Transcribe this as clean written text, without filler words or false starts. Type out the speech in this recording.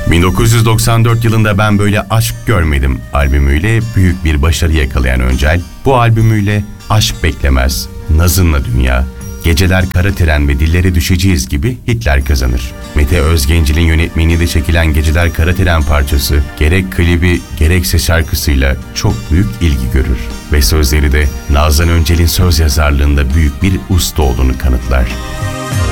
1994 yılında Ben Böyle Aşk Görmedim albümüyle büyük bir başarı yakalayan Öncel, bu albümüyle Aşk Beklemez, Nazınla Dünya, Geceler Kara Tren ve Dillere Düşeceğiz gibi hitler kazanır. Mete Özgencil'in yönetmeniyle çekilen Geceler Kara Tren parçası gerek klibi gerekse şarkısıyla çok büyük ilgi görür ve sözleri de Nazan Öncel'in söz yazarlığında büyük bir usta olduğunu kanıtlar.